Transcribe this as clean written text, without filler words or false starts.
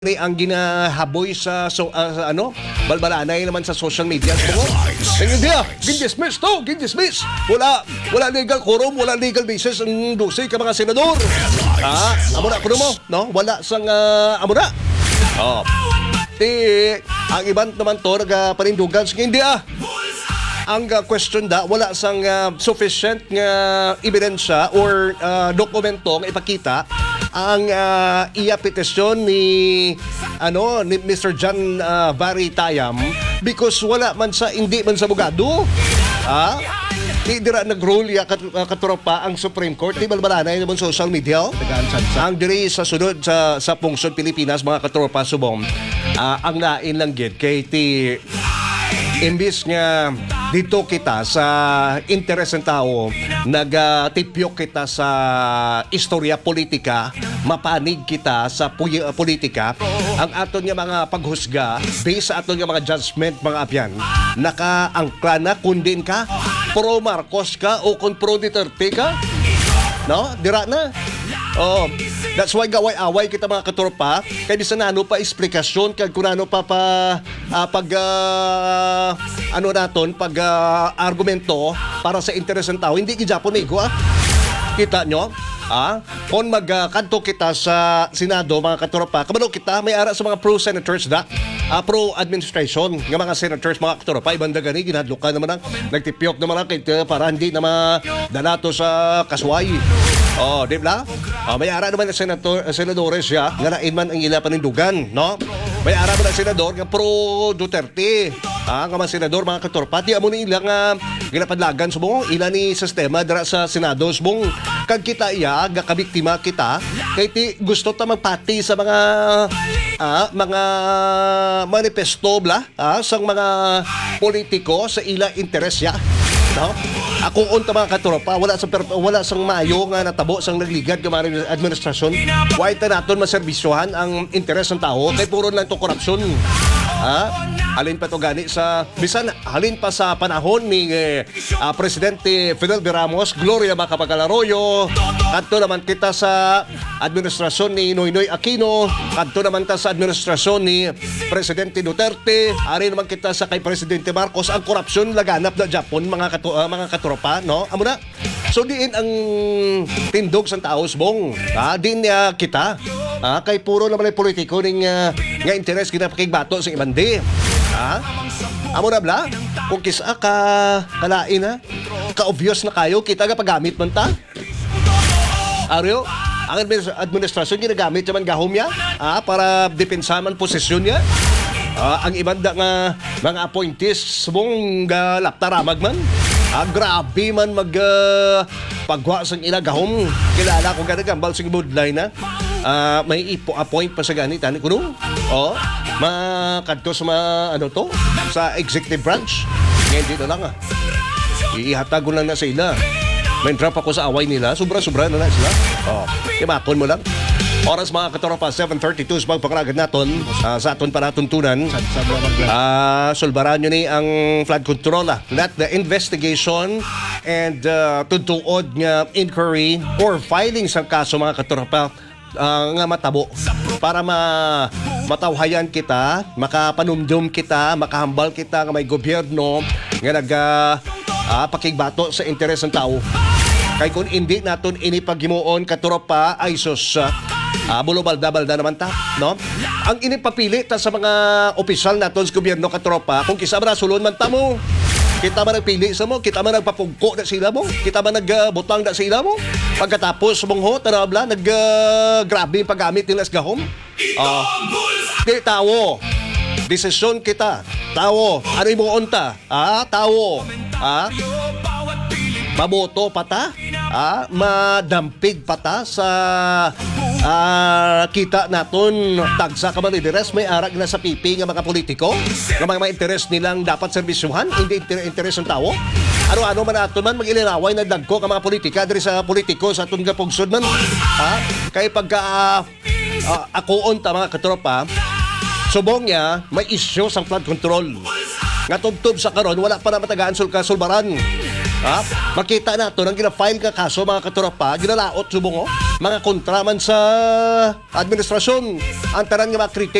ang ginahaboy sa balbalanay naman sa social media. Ang India, gindismiss to, gindismiss. Wala legal quorum, wala legal basis ang dosay ka mga senador. Amuna kuno mo, no? Wala sang amuna. Ang iban naman to nagapanindugan sa India. Ang question wala sang sufficient nga ebidensya or dokumento nga ipakita ang iya petisyon ni Mr. John Barry Tayam because wala man sa hindi man sa abogado. Di dira nag-rule ya katropa ang Supreme Court di balbalanay naman social media. Ang diri sa sunod sa pungsod Pilipinas mga katropa subong ang lain lang gid kay ti imbis nga dito kita sa interes ng tao, nagtipyok kita sa istorya politika, mapanig kita sa politika, ang aton nga mga paghusga, based sa aton nga mga judgment mga abyan, nakaangkla na kundin ka, pro Marcos ka o kung pro Duterte ka, no? Dira na. That's why gaway-away kita mga katropa kay bisan nano pa eksplikasyon kag kunano pa argumento para sa interes ng tao hindi gyapon igo kita nyo kung magkanto kita sa Senado mga katropa kabalo kita may ara sa mga pro senators pro administration nga mga senators mga katropa ibanda gani ginadlukan naman ang nagtipyok naman kay para hindi na madalato sa kasway. Di ba? May ara naman ang senadores siya nga nain man ang ila panindugan, no? May ara man ang senador nga pro Duterte. Nga mga senador mga katropa di amo ni ila nga ginapadlagan subong ila ni sistema dira sa Senado subong kag kita iya ga kabiktima kita kay ti gusto ta magpati sa mga manifesto sang mga politiko sa ila interes ya. No? Ako unta mga katropa wala sang mayo nga natabo sang nagligad nga mga administrasyon why ta naton maserbisyohan ang interes ng tao kay puro lang to korupsyon. Halin pa to gani sa bisan halin pa sa panahon ni Presidente Fidel V. Ramos, Gloria Macapagal-Arroyo, kadto naman kita sa administrasyon ni Noynoy Aquino, kadto naman ta sa administrasyon ni Presidente Duterte, ari naman kita sa kay Presidente Marcos ang korupsyon laganap na Japon mga katropa, no? Amo na. So diin ang tindog sa tao subong. Din kita. Kay puro naman ay politiko ning nga interes ginapakigbato sa ibandi. Amo na bla? Kung kisa ka kalain ka-obvious na kayo, kita nga pagamit man ta. Aryo, ang administrasyon ginagamit naman gahom ya para depensa man posisyon niya. Ang ibanda nga mga appointees subong laptaramag man. Grabe man pagwa sang ila gahom. Kilala ko ganagambal sa budlay na. May ipo-appoint pa sa ganitan kuno. Makadto sa sa executive branch. Ngayon dito lang ihatag ko lang na sa ila. May drop ako sa away nila. Sobra-sobra na sila. Imakon mo lang. Oras mga katropa, 7:32 magpakaragad naton sa aton panatuntunan. Sulbaran nyo ni ang flood control. Let the investigation and tutuod nga inquiry or filing sa kaso mga katropa nga matabo para matawhayan kita, makapanumdum kita, makahambal kita nga may gobyerno nga pakigbato sa interes ng tao. Kay kung hindi naton inipaghimuon katropa ay sus bulo-balda-balda naman ta, no? Ang inipapili ta sa mga opisyal naton sa gobyerno katropa kung kisa man sulon man ta mo. Kita man nagpili sa mo, kita man nagpapugko na sila mo, kita man nagbutang na sila mo. Pagkatapos mong tarabla, grabe yung paggamit nila sa gahom. Di tawo. Desisyon kita. Tawo. Ano yung mo unta? Tawo. Maboto pa ta? Madampig pa ta sa kita naton tagsa ka man interes may arag na sa pipi nga mga politiko nga mga interes nilang dapat serbisyuhan hindi interes ng tao ano man ato man mag-iliraway na dagko ka mga politika diri sa politiko sa aton nga pugsod man kay pagka akoon ta mga katropa subong niya may issue sa flood control nga tubtob sa karon wala pa na matagaan sulbaran. Makita nato nang gina-file ka kaso mga katropa ginalaot subong mga kontraman sa administrasyon. Ang tanan nga mga kritik